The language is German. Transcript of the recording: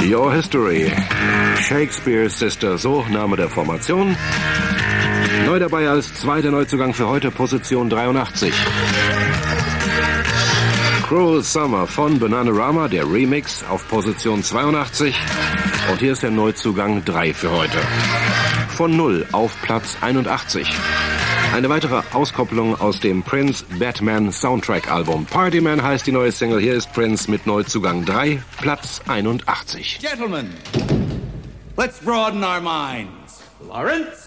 Your History. Shakespeare's Sister, so Name der Formation. Neu dabei als zweiter Neuzugang für heute, Position 83. Cruel Summer von Bananarama, der Remix, auf Position 82. Und hier ist der Neuzugang 3 für heute. Von 0 auf Platz 81. Eine weitere Auskopplung aus dem Prince Batman Soundtrack Album. Partyman heißt die neue Single. Hier ist Prince mit Neuzugang 3, Platz 81. Gentlemen, let's broaden our minds. Lawrence?